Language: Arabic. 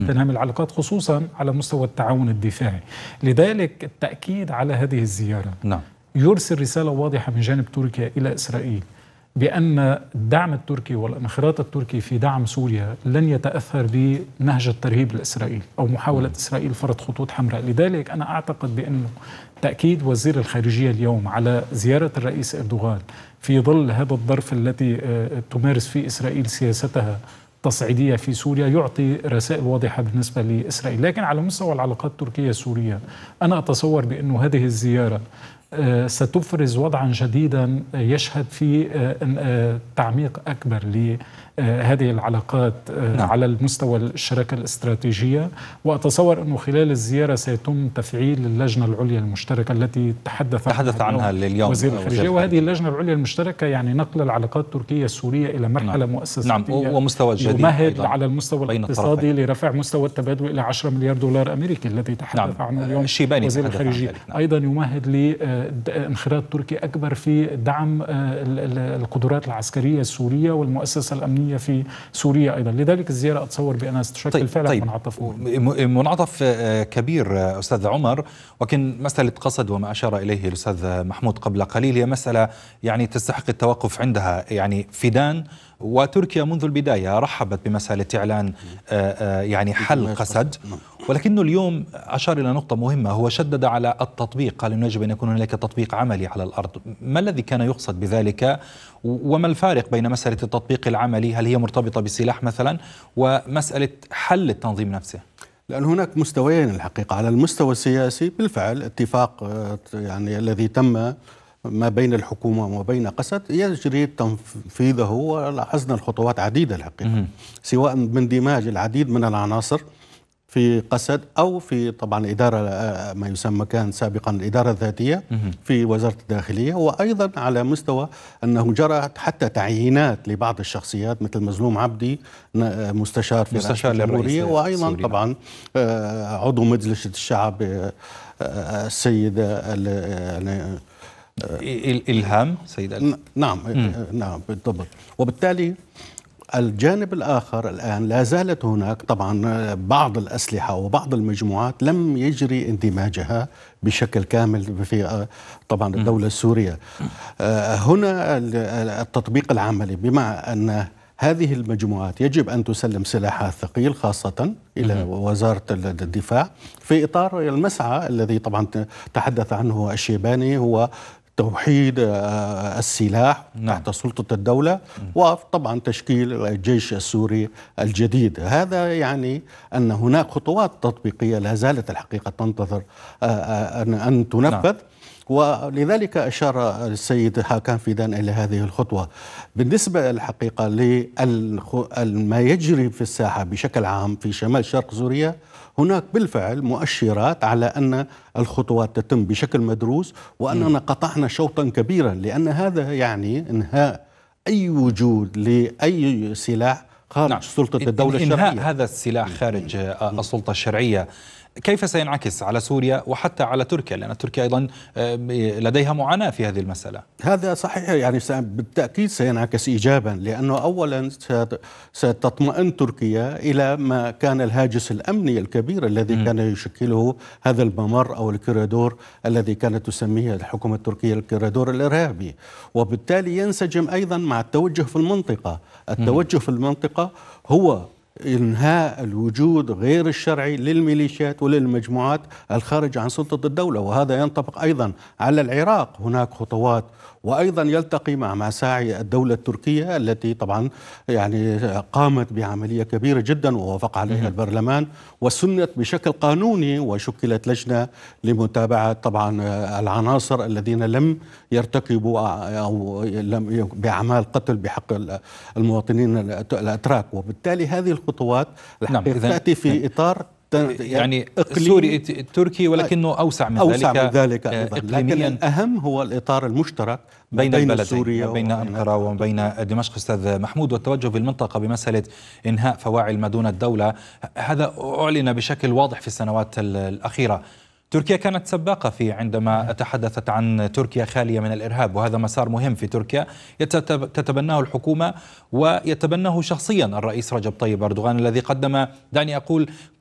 تنامي العلاقات خصوصا على مستوى التعاون الدفاعي. لذلك التأكيد على هذه الزيارة يرسل رسالة واضحة من جانب تركيا إلى إسرائيل بأن الدعم التركي والانخراط التركي في دعم سوريا لن يتأثر بنهج الترهيب الإسرائيلي أو محاولة إسرائيل فرض خطوط حمراء. لذلك أنا أعتقد بأنه تأكيد وزير الخارجية اليوم على زيارة الرئيس أردوغان في ظل هذا الظرف التي تمارس فيه إسرائيل سياستها تصعيدية في سوريا يعطي رسائل واضحة بالنسبة لإسرائيل. لكن على مستوى العلاقات التركية السورية أنا أتصور بأن هذه الزيارة ستفرز وضعا جديدا يشهد في تعميق أكبر لهذه العلاقات على المستوى الشراكة الاستراتيجية. وأتصور أنه خلال الزيارة سيتم تفعيل اللجنة العليا المشتركة التي تحدث عنها اليوم وزير الخارجية. وهذه اللجنة العليا المشتركة يعني نقل العلاقات التركية السورية إلى مرحلة مؤسساتية ومستوى جديد يمهد على المستوى الاقتصادي لرفع مستوى التبادل إلى 10 مليار دولار أمريكي الذي تحدث عنه اليوم وزير الخارجية. أيضا يمهد لانخراط تركي أكبر في دعم القدرات العسكرية السورية والمؤسسة الأمنية في سوريا أيضا. لذلك الزيارة أتصور بأنها ستشكل فعلا منعطف كبير أستاذ عمر. ولكن مسألة قصد وما أشار إليه الأستاذ محمود قبل قليل هي مسألة يعني تستحق التوقف عندها. يعني فدان وتركيا منذ البداية رحبت بمسألة إعلان يعني حل قسد، ولكنه اليوم أشار إلى نقطة مهمة، هو شدد على التطبيق، قال إنه يجب أن يكون هناك تطبيق عملي على الأرض. ما الذي كان يقصد بذلك؟ وما الفارق بين مسألة التطبيق العملي، هل هي مرتبطة بالسلاح مثلا، ومسألة حل التنظيم نفسه؟ لأن هناك مستويين الحقيقة. على المستوى السياسي بالفعل اتفاق يعني الذي تم ما بين الحكومة وبين قسد يجري تنفيذه، ولاحظنا الخطوات عديدة الحقيقة، سواء من دماج العديد من العناصر في قسد أو في طبعا إدارة ما يسمى كان سابقا الإدارة الذاتية في وزارة الداخلية، وأيضا على مستوى أنه جرت حتى تعيينات لبعض الشخصيات مثل مظلوم عبدي مستشار للجمهورية، وأيضا سوريا. طبعا عضو مجلس الشعب السيد إلهام سيد نعم بالضبط. وبالتالي الجانب الآخر الآن لا زالت هناك طبعا بعض الأسلحة وبعض المجموعات لم يجري اندماجها بشكل كامل في طبعا الدولة السورية. هنا التطبيق العملي بمعنى أن هذه المجموعات يجب أن تسلم سلاحها الثقيل خاصة إلى وزارة الدفاع في إطار المسعى الذي طبعا تحدث عنه الشيباني، هو توحيد السلاح تحت سلطة الدولة، وطبعا تشكيل الجيش السوري الجديد. هذا يعني أن هناك خطوات تطبيقية لا زالت الحقيقة تنتظر أن تنفذ. ولذلك أشار السيد هاكان فيدان إلى هذه الخطوة. بالنسبة الحقيقة لما يجري في الساحة بشكل عام في شمال شرق سوريا، هناك بالفعل مؤشرات على أن الخطوات تتم بشكل مدروس، وأننا قطعنا شوطا كبيرا، لأن هذا يعني إنهاء أي وجود لأي سلاح خارج سلطة الدولة الشرعية. إنهاء هذا السلاح خارج السلطة الشرعية كيف سينعكس على سوريا وحتى على تركيا؟ لأن تركيا أيضا لديها معاناة في هذه المسألة. هذا صحيح، يعني بالتأكيد سينعكس إيجابا، لأنه أولا ستطمئن تركيا إلى ما كان الهاجس الأمني الكبير الذي كان يشكله هذا الممر أو الكوريدور الذي كانت تسميه الحكومة التركية الكوريدور الإرهابي، وبالتالي ينسجم أيضا مع التوجه في المنطقة. التوجه في المنطقة هو إنهاء الوجود غير الشرعي للميليشيات وللمجموعات الخارج عن سلطة الدولة، وهذا ينطبق أيضا على العراق. هناك خطوات، وأيضا يلتقي مع مساعي الدولة التركية التي طبعا يعني قامت بعملية كبيرة جدا ووافق عليها البرلمان وسنت بشكل قانوني، وشكلت لجنة لمتابعة طبعا العناصر الذين لم يرتكبوا أو لم بأعمال قتل بحق المواطنين الأتراك. وبالتالي هذه الخطوات تأتي في إطار يعني سوري تركي، ولكنه أوسع من ذلك لكن الأهم هو الإطار المشترك بين البلدين، بين أنقرة وبين دمشق. أستاذ محمود، والتوجه بالمنطقة بمسألة إنهاء فواعل ما دون الدولة، هذا أعلن بشكل واضح في السنوات الأخيرة. تركيا كانت سباقة في عندما تحدثت عن تركيا خالية من الإرهاب، وهذا مسار مهم في تركيا تتبناه الحكومة ويتبناه شخصيا الرئيس رجب طيب أردوغان، الذي قدم، دعني أقول،